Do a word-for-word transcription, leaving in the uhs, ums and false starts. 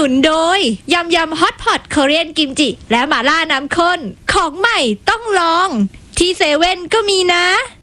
นุนโดยยำยำฮอตพอตเกาหลีกิมจิและหม่าล่าน้ำข้นของใหม่ต้องลองที่เซเว่นก็มีนะ